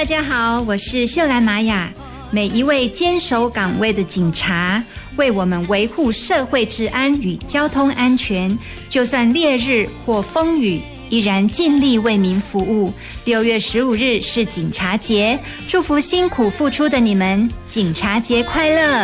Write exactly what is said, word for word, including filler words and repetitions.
家好，我是秀兰玛雅。每一位坚守岗位的警察，为我们维护社会治安与交通安全，就算烈日或风雨，依然尽力为民服务。六月十五日是警察节，祝福辛苦付出的你们，警察节快乐！